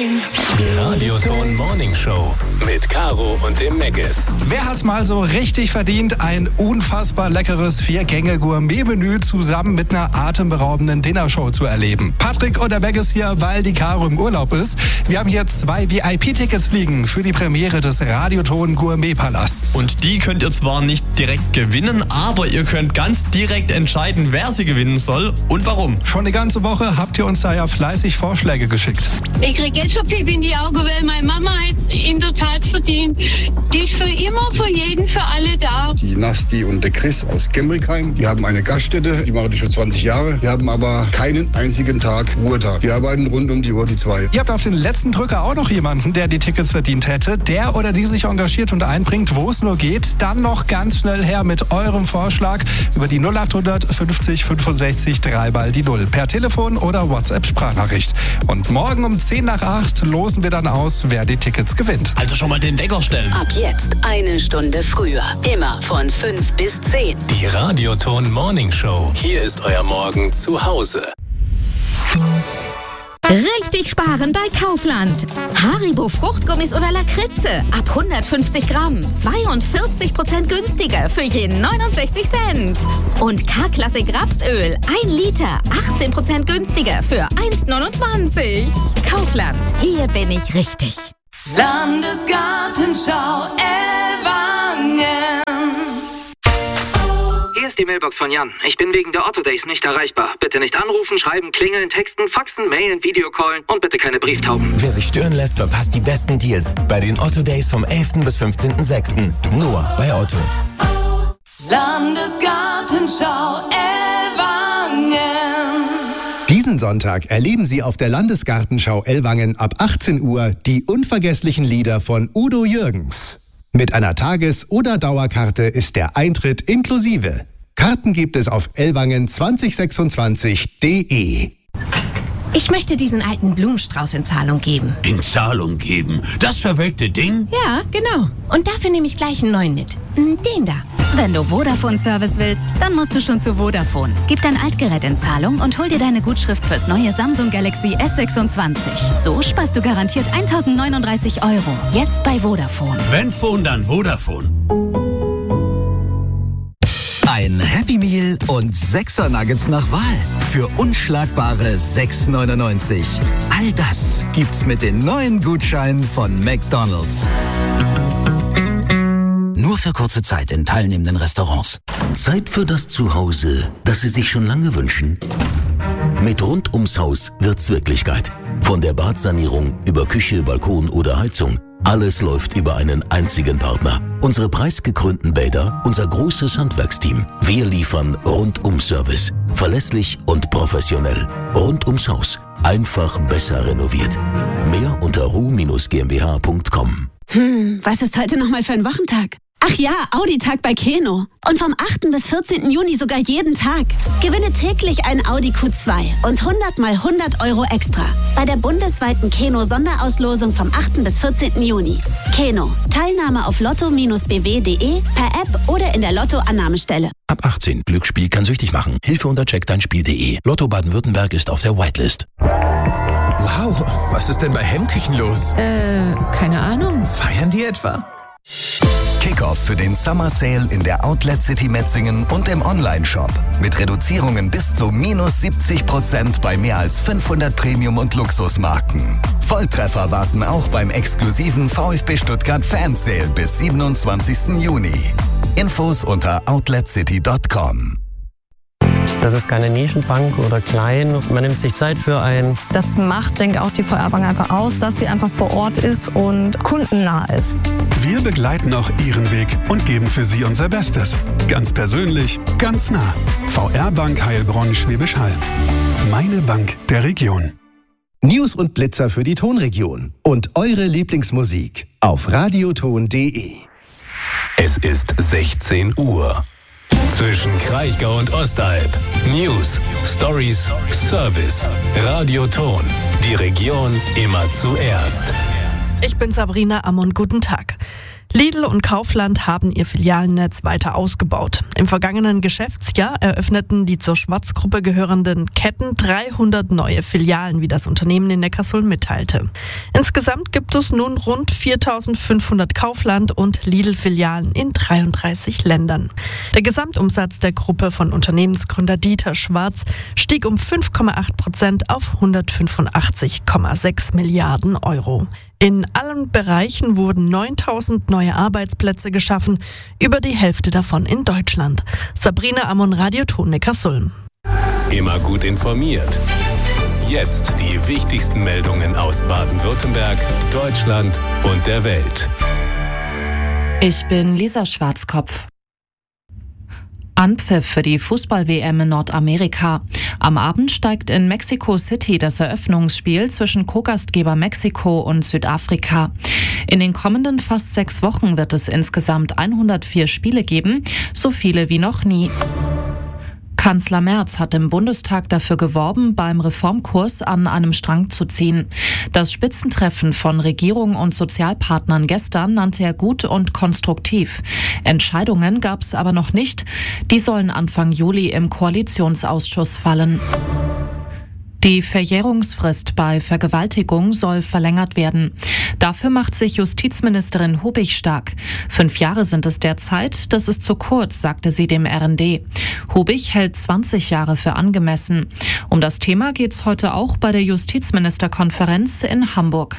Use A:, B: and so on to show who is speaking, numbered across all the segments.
A: Die Radioton Morning Show mit Caro und dem Meggis.
B: Wer hat's mal so richtig verdient? Ein unfassbar leckeres 4-Gänge-Gourmet-Menü zusammen mit einer atemberaubenden Dinnershow zu erleben. Patrick und der Meggis hier, weil die Caro im Urlaub ist. Wir haben hier 2 VIP-Tickets liegen für die Premiere des Radioton Gourmet-Palasts.
C: Und die könnt ihr zwar nicht direkt gewinnen, aber ihr könnt ganz direkt entscheiden, wer sie gewinnen soll und warum.
B: Schon die ganze Woche habt ihr uns da ja fleißig Vorschläge geschickt.
D: Ich krieg jetzt schon Pipi in die Augen, weil meine Mama hat in der Tat verdient. Die ist für immer, für jeden, für alle da.
E: Die Nasti und der Chris aus Gemrickheim, die haben eine Gaststätte, die machen die schon 20 Jahre. Die haben aber keinen einzigen Tag Ruhetag. Die arbeiten rund um die Uhr, die 2.
B: Ihr habt auf den letzten Drücker auch noch jemanden, der die Tickets verdient hätte. Der oder die sich engagiert und einbringt, wo es nur geht. Dann noch ganz schnell her mit eurem Vorschlag über die 0800 50 65 3 mal die 0. Per Telefon oder WhatsApp-Sprachnachricht. Und morgen um 10 nach 8 losen wir dann aus, wer die Tickets gewinnt.
C: Also schon mal den Wecker stellen.
F: Ab jetzt 1 Stunde früher. Immer von 5 bis 10.
A: Die Radioton Morning Show. Hier ist euer Morgen zu Hause.
G: Richtig sparen bei Kaufland. Haribo Fruchtgummis oder Lakritze. Ab 150 Gramm. 42% günstiger für je 69 Cent. Und K-Klassik Rapsöl. 1 Liter. 18% günstiger für 1,29. Kaufland. Hier bin ich richtig.
H: Landesgartenschau Ellwangen.
I: Hier ist die Mailbox von Jan. Ich bin wegen der Otto Days nicht erreichbar. Bitte nicht anrufen, schreiben, klingeln, texten, faxen, mailen, Videocallen und bitte keine Brieftauben.
A: Wer sich stören lässt, verpasst die besten Deals bei den Otto Days vom 11. bis 15.06. Nur bei Otto.
H: Landesgartenschau Ellwangen.
J: Diesen Sonntag erleben Sie auf der Landesgartenschau Ellwangen ab 18 Uhr die unvergesslichen Lieder von Udo Jürgens. Mit einer Tages- oder Dauerkarte ist der Eintritt inklusive. Karten gibt es auf ellwangen2026.de.
G: Ich möchte diesen alten Blumenstrauß in Zahlung geben.
K: In Zahlung geben? Das verwelkte Ding?
G: Ja, genau. Und dafür nehme ich gleich einen neuen mit. Den da. Wenn du Vodafone-Service willst, dann musst du schon zu Vodafone. Gib dein Altgerät in Zahlung und hol dir deine Gutschrift fürs neue Samsung Galaxy S26. So sparst du garantiert 1.039 €. Jetzt bei Vodafone.
K: Wenn Phone, dann Vodafone.
L: Ein Happy Meal und 6er Nuggets nach Wahl für unschlagbare 6,99. All das gibt's mit den neuen Gutscheinen von McDonald's. Nur für kurze Zeit in teilnehmenden Restaurants.
M: Zeit für das Zuhause, das Sie sich schon lange wünschen. Mit Rund ums Haus wird's Wirklichkeit. Von der Badsanierung über Küche, Balkon oder Heizung. Alles läuft über einen einzigen Partner. Unsere preisgekrönten Bäder, unser großes Handwerksteam. Wir liefern Rundum-Service. Verlässlich und professionell. Rund ums Haus. Einfach besser renoviert. Mehr unter ru-gmbh.com.
N: Was ist heute nochmal für ein Wochentag? Ach ja, Audi-Tag bei Keno. Und vom 8. bis 14. Juni sogar jeden Tag. Gewinne täglich ein Audi Q2 und 100 mal 100 € extra. Bei der bundesweiten Keno-Sonderauslosung vom 8. bis 14. Juni. Keno. Teilnahme auf lotto-bw.de, per App oder in der Lotto-Annahmestelle.
O: Ab 18. Glücksspiel kann süchtig machen. Hilfe unter checkdeinspiel.de. Lotto Baden-Württemberg ist auf der Whitelist.
P: Wow, was ist denn bei Hemmküchen los?
N: Keine Ahnung.
P: Feiern die etwa?
L: Kickoff für den Summer Sale in der Outlet City Metzingen und im Onlineshop. Mit Reduzierungen bis zu -70% bei mehr als 500 Premium- und Luxusmarken. Volltreffer warten auch beim exklusiven VfB Stuttgart Fan Sale bis 27. Juni. Infos unter outletcity.com.
Q: Das ist keine Nischenbank oder klein. Man nimmt sich Zeit für ein.
R: Das macht, denke ich, auch die VR-Bank einfach aus, dass sie einfach vor Ort ist und kundennah ist.
S: Wir begleiten auch Ihren Weg und geben für Sie unser Bestes. Ganz persönlich, ganz nah. VR-Bank Heilbronn-Schwäbisch Hall. Meine Bank der Region.
J: News und Blitzer für die Tonregion. Und eure Lieblingsmusik auf radioton.de.
A: Es ist 16 Uhr. Zwischen Kraichgau und Ostalb. News, Stories, Service. Radioton. Die Region immer zuerst.
T: Ich bin Sabrina Ammon. Guten Tag. Lidl und Kaufland haben ihr Filialennetz weiter ausgebaut. Im vergangenen Geschäftsjahr eröffneten die zur Schwarz-Gruppe gehörenden Ketten 300 neue Filialen, wie das Unternehmen in Neckarsulm mitteilte. Insgesamt gibt es nun rund 4.500 Kaufland- und Lidl-Filialen in 33 Ländern. Der Gesamtumsatz der Gruppe von Unternehmensgründer Dieter Schwarz stieg um 5,8% auf 185,6 Milliarden Euro. In allen Bereichen wurden 9.000 neue Arbeitsplätze geschaffen, über die Hälfte davon in Deutschland. Sabrina Ammon, Radio Ton Neckarsulm.
U: Immer gut informiert. Jetzt die wichtigsten Meldungen aus Baden-Württemberg, Deutschland und der Welt.
V: Ich bin Lisa Schwarzkopf. Anpfiff für die Fußball-WM in Nordamerika. Am Abend steigt in Mexico City das Eröffnungsspiel zwischen Co-Gastgeber Mexiko und Südafrika. In den kommenden fast 6 Wochen wird es insgesamt 104 Spiele geben, so viele wie noch nie. Kanzler Merz hat im Bundestag dafür geworben, beim Reformkurs an einem Strang zu ziehen. Das Spitzentreffen von Regierung und Sozialpartnern gestern nannte er gut und konstruktiv. Entscheidungen gab es aber noch nicht. Die sollen Anfang Juli im Koalitionsausschuss fallen. Die Verjährungsfrist bei Vergewaltigung soll verlängert werden. Dafür macht sich Justizministerin Hubig stark. 5 Jahre sind es derzeit, das ist zu kurz, sagte sie dem RND. Hubig hält 20 Jahre für angemessen. Um das Thema geht's heute auch bei der Justizministerkonferenz in Hamburg.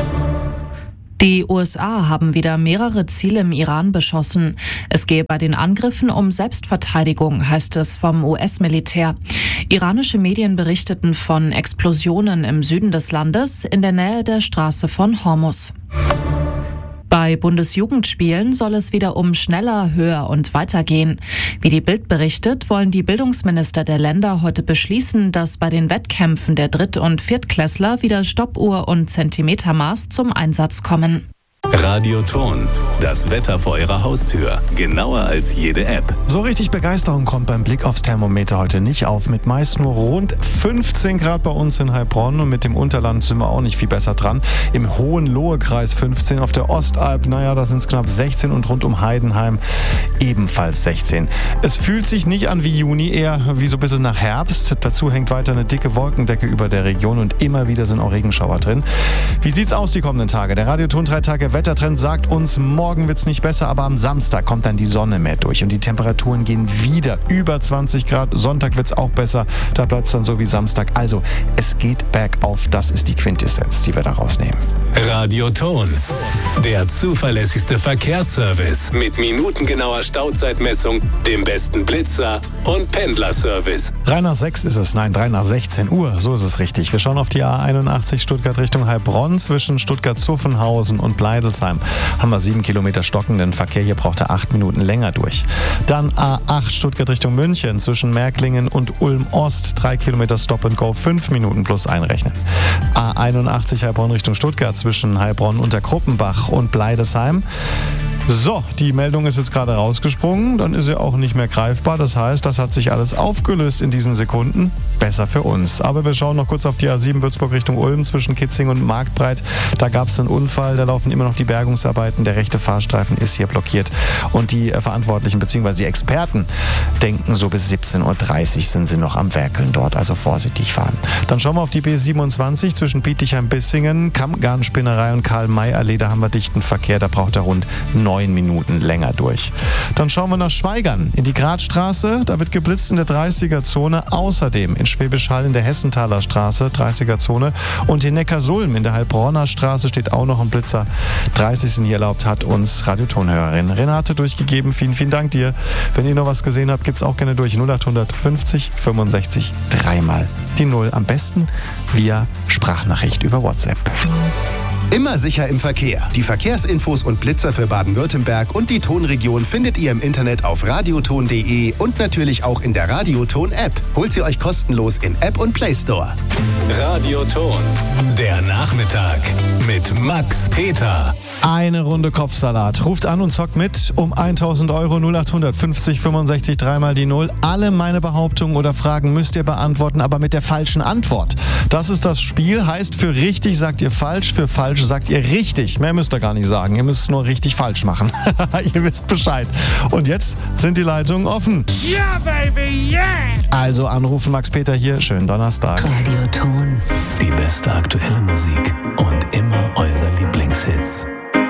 V: Die USA haben wieder mehrere Ziele im Iran beschossen. Es gehe bei den Angriffen um Selbstverteidigung, heißt es vom US-Militär. Iranische Medien berichteten von Explosionen im Süden des Landes in der Nähe der Straße von Hormuz. Bei Bundesjugendspielen soll es wieder um schneller, höher und weiter gehen. Wie die Bild berichtet, wollen die Bildungsminister der Länder heute beschließen, dass bei den Wettkämpfen der Dritt- und Viertklässler wieder Stoppuhr und Zentimetermaß zum Einsatz kommen.
U: Radio Ton, das Wetter vor Ihrer Haustür. Genauer als jede App.
B: So richtig Begeisterung kommt beim Blick aufs Thermometer heute nicht auf. Mit meist nur rund 15 Grad bei uns in Heilbronn. Und mit dem Unterland sind wir auch nicht viel besser dran. Im Hohenlohe-Kreis 15, auf der Ostalb, da sind es knapp 16 und rund um Heidenheim ebenfalls 16. Es fühlt sich nicht an wie Juni, eher wie so ein bisschen nach Herbst. Dazu hängt weiter eine dicke Wolkendecke über der Region und immer wieder sind auch Regenschauer drin. Wie sieht's aus die kommenden Tage? Der Radio Ton 3 Tage Wettertrend sagt uns, morgen wird's nicht besser, aber am Samstag kommt dann die Sonne mehr durch und die Temperaturen gehen wieder über 20 Grad. Sonntag wird's auch besser, da bleibt's dann so wie Samstag. Also, es geht bergauf, das ist die Quintessenz, die wir da rausnehmen.
U: Radio Ton, der zuverlässigste Verkehrsservice mit minutengenauer Stauzeitmessung, dem besten Blitzer und Pendlerservice.
B: 3 nach 6 ist es, 3 nach 16 Uhr, so ist es richtig. Wir schauen auf die A81 Stuttgart Richtung Heilbronn zwischen Stuttgart-Zuffenhausen und Bleidelsheim. Haben wir 7 Kilometer stockenden Verkehr, hier braucht er 8 Minuten länger durch. Dann A8 Stuttgart Richtung München zwischen Märklingen und Ulm-Ost, 3 Kilometer Stop and Go, 5 Minuten plus einrechnen. A81 Heilbronn Richtung Stuttgart zwischen Heilbronn unter Kruppenbach und Bleidelsheim. So, die Meldung ist jetzt gerade rausgesprungen, dann ist sie auch nicht mehr greifbar. Das heißt, das hat sich alles aufgelöst in diesen Sekunden. Besser für uns. Aber wir schauen noch kurz auf die A7 Würzburg Richtung Ulm zwischen Kitzing und Marktbreit. Da gab es einen Unfall, da laufen immer noch die Bergungsarbeiten. Der rechte Fahrstreifen ist hier blockiert. Und die Verantwortlichen bzw. die Experten denken, so bis 17.30 Uhr sind sie noch am Werkeln dort. Also vorsichtig fahren. Dann schauen wir auf die B27 zwischen Bietigheim-Bissingen, Kammgarnspinnerei und Karl-May-Allee. Da haben wir dichten Verkehr, da braucht er rund 9 Minuten länger durch. Dann schauen wir nach Schweigern in die Gradstraße. Da wird geblitzt in der 30er-Zone. Außerdem in Schwäbisch Hall in der Hessenthaler Straße, 30er-Zone. Und in Neckarsulm in der Heilbronner Straße steht auch noch ein Blitzer. 30 sind hier erlaubt, hat uns Radiotonhörerin Renate durchgegeben. Vielen, vielen Dank dir. Wenn ihr noch was gesehen habt, gibt's auch gerne durch 0800 50 65 dreimal die 0. Am besten via Sprachnachricht über WhatsApp.
J: Immer sicher im Verkehr. Die Verkehrsinfos und Blitzer für Baden-Württemberg und die Tonregion findet ihr im Internet auf radioton.de und natürlich auch in der Radioton-App. Holt sie euch kostenlos in App und Play Store.
U: Radio Ton, der Nachmittag mit Max Peter.
B: Eine Runde Kopfsalat. Ruft an und zockt mit um 1.000 Euro 0800 50 65 dreimal die 0. Alle meine Behauptungen oder Fragen müsst ihr beantworten, aber mit der falschen Antwort. Das ist das Spiel. Heißt, für richtig sagt ihr falsch, für falsch
D: falsch, sagt ihr richtig. Mehr müsst ihr gar nicht sagen. Ihr müsst nur richtig falsch machen. Ihr wisst Bescheid. Und jetzt sind die Leitungen offen.
E: Ja, Baby, yeah!
D: Also anrufen, Max-Peter hier. Schönen Donnerstag.
U: Radioton. Die beste aktuelle Musik und immer eure Lieblingshits.